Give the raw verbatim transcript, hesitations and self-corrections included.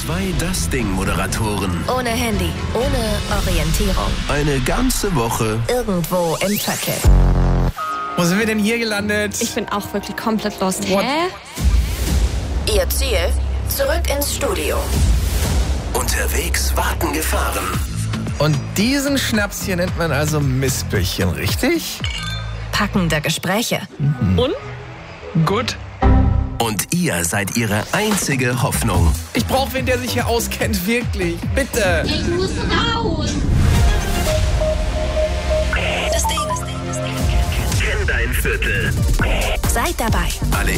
Zwei Das Ding-Moderatoren. Ohne Handy, ohne Orientierung. Eine ganze Woche Irgendwo im Traffic. Wo sind wir denn hier gelandet? Ich bin auch wirklich komplett lost. What? Hä? Ihr Ziel? Zurück ins Studio. Unterwegs warten Gefahren. Und diesen Schnaps hier nennt man also Mistbällchen, richtig? Packende Gespräche. Und? Gut. Und ihr seid ihre einzige Hoffnung. Ich brauche wen, der sich hier auskennt, wirklich. Bitte. Ich muss raus. Das Ding. Kenn dein Viertel. Seid dabei. Alle